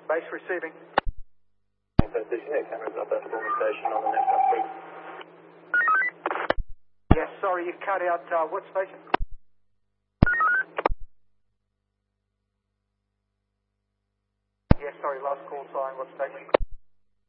Base receiving. Cameras up at Stormy Station on the next upgrade. Yes, sorry, you cut out. What station? Yes, sorry, last call sign. What station?